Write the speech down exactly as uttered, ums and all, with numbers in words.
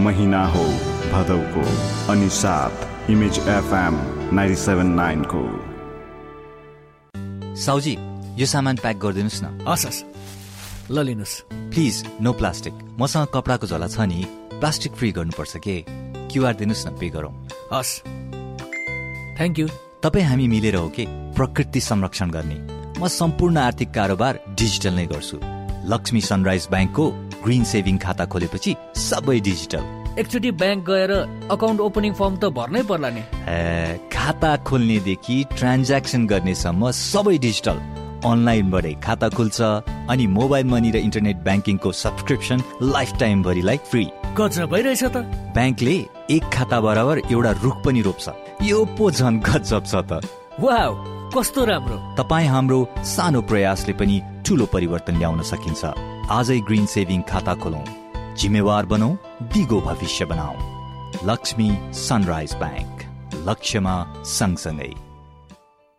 महिना हो भदौको, अनि साथ image FM ninety seven nine को। साउजी, यो सामान प्याक गरिदिनुस् न। हस् हस्, ल लिनुस्। Please no plastic. मसँग कपडाको झोला छ नि, प्लास्टिक फ्री गर्नुपर्छ के। क्युआर दिनुस् न, पे गरौँ। हस्, थ्याङ्क यू। तपाईँ हामी मिलेर हो के प्रकृति संरक्षण गर्ने। म सम्पूर्ण आर्थिक कारोबार डिजिटल नै गर्छु। लक्ष्मी सनराइज ब्याङ्कको ग्रिन सेभिङ खाता खोलेपछि सबै डिजिटल। एकचोटि ब्याङ्क गएर अकाउन्ट ओपनिङ फर्म त भर्नै पर्ला नि। खाता खोल्नेदेखि ट्रान्ज्याक्सन गर्नेसम्म सबै डिजिटल। अनलाइनबाटै खाता खुल्छ, अनि मोबाइल मनी र internet ब्याङ्किङको subscription life time भरिलाई free. गजब भइरहेछ त। ब्याङ्कले एक खाता बराबर एउटा रुख पनि रोप्छ। यो पो झन् गजब छ त। वाउ, कस्तो राम्रो। तपाईँ हाम्रो सानो प्रयासले पनि ठूलो परिवर्तन ल्याउन सकिन्छ। आजै ग्रिन सेभिङ खाता खोलौं, जिम्मेवार बनौं, दिगो भविष्य बनाऊ। लक्ष्मी सनराइज ब्याङ्क, लक्ष्यमा सँगसँगै।